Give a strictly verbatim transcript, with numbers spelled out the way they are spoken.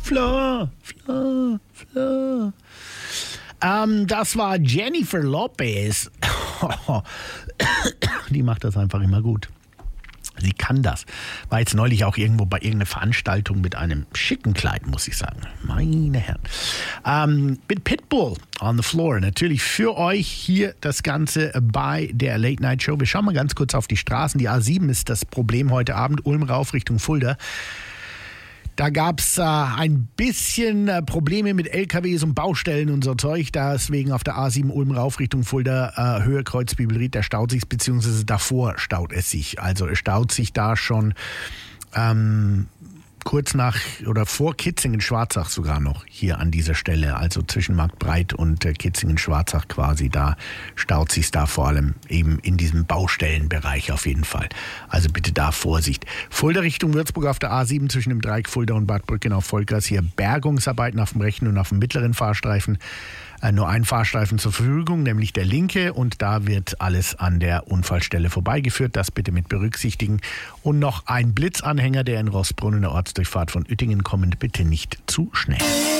Flo, Flo, Flo. Ähm, das war Jennifer Lopez. Die macht das einfach immer gut. Sie kann das. War jetzt neulich auch irgendwo bei irgendeiner Veranstaltung mit einem schicken Kleid, muss ich sagen. Meine Herren. Ähm, mit Pitbull on the floor. Natürlich für euch hier das Ganze bei der Late Night Show. Wir schauen mal ganz kurz auf die Straßen. Die A sieben ist das Problem heute Abend. Ulm rauf Richtung Fulda. Da gab es äh, ein bisschen äh, Probleme mit L K Ws und Baustellen und so Zeug. Deswegen auf der A sieben Ulm rauf Richtung Fulda, äh, Höhe Kreuzbibelried, da staut sich, beziehungsweise davor staut es sich. Also es staut sich da schon ähm, kurz nach oder vor Kitzingen-Schwarzach sogar noch hier an dieser Stelle. Also zwischen Marktbreit und äh, Kitzingen-Schwarzach quasi. Da staut sich da vor allem eben in diesem Baustellenbereich auf jeden Fall. Also bitte da Vorsicht. Fulda Richtung Würzburg auf der A sieben zwischen dem Dreieck Fulda und Bad Brückgen auf Vollgas. Hier Bergungsarbeiten auf dem rechten und auf dem mittleren Fahrstreifen. Äh, nur ein Fahrstreifen zur Verfügung, nämlich der linke. Und da wird alles an der Unfallstelle vorbeigeführt. Das bitte mit berücksichtigen. Und noch ein Blitzanhänger, der in Rossbrunn in der Ortsdurchfahrt von Uettingen kommend, bitte nicht zu schnell.